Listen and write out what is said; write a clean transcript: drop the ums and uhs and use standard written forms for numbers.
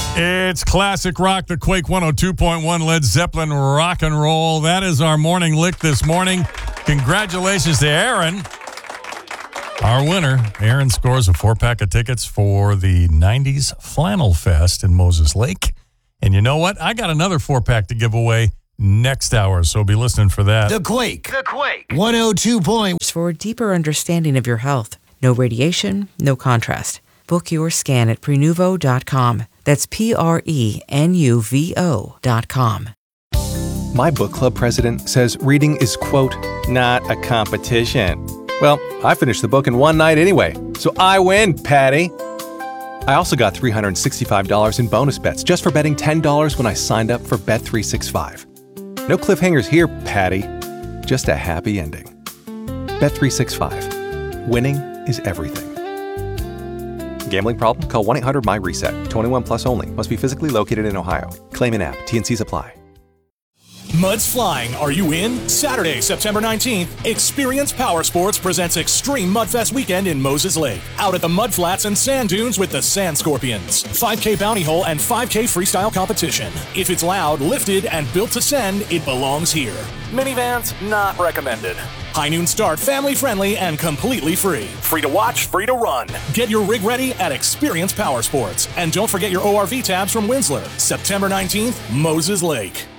It's classic rock, the Quake 102.1 Led Zeppelin rock and roll. That is our morning lick this morning. Congratulations to Aaron, our winner. Aaron scores a 4-pack of tickets for the 90s Flannel Fest in Moses Lake. And you know what? I got another 4-pack to give away next hour, so be listening for that. The Quake 102 points. For a deeper understanding of your health. No radiation, no contrast. Book your scan at Prenuvo.com. That's Prenuvo.com. My book club president says reading is, quote, not a competition. Well, I finished the book in one night anyway, so I win, Patty. I also got $365 in bonus bets just for betting $10 when I signed up for Bet365. No cliffhangers here, Patty. Just a happy ending. Bet365. Winning is everything. Gambling problem? Call 1-800-MY-RESET. 21 plus only. Must be physically located in Ohio. Claim in app. T&Cs apply. Mud's Flying. Are you in? Saturday, September 19th, Experience Power Sports presents Extreme Mudfest Weekend in Moses Lake. Out at the mud flats and sand dunes with the Sand Scorpions. 5K bounty hole and 5K freestyle competition. If it's loud, lifted, and built to send, it belongs here. Minivans, not recommended. High noon start, family friendly, and completely free. Free to watch, free to run. Get your rig ready at Experience Power Sports. And don't forget your ORV tabs from Winsler. September 19th, Moses Lake.